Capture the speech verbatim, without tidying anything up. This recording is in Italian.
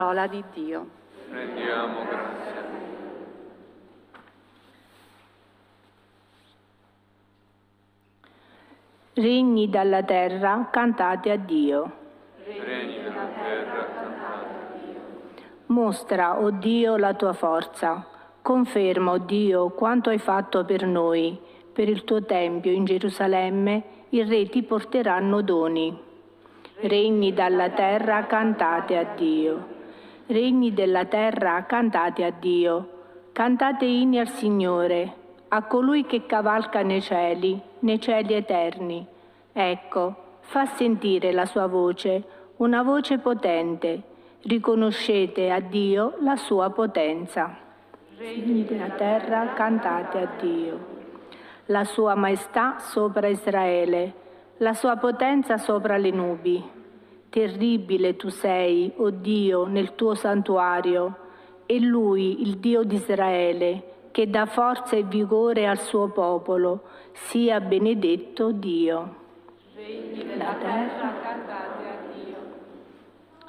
Parola di Dio. Rendiamo grazie. Regni dalla terra, cantate a Dio. Regni dalla terra, cantate a Dio. Mostra, o Dio, la tua forza. Conferma, o Dio, quanto hai fatto per noi. Per il tuo Tempio in Gerusalemme i re ti porteranno doni. Regni dalla terra, cantate a Dio. Regni della terra, cantate a Dio. Cantate inni al Signore, a colui che cavalca nei cieli, nei cieli eterni. Ecco, fa sentire la sua voce, una voce potente. Riconoscete a Dio la sua potenza. Regni della terra, cantate a Dio. La sua maestà sopra Israele, la sua potenza sopra le nubi. Terribile tu sei, o Dio, nel tuo santuario, e Lui, il Dio di Israele, che dà forza e vigore al suo popolo, sia benedetto Dio. Regni della terra, cantate a Dio.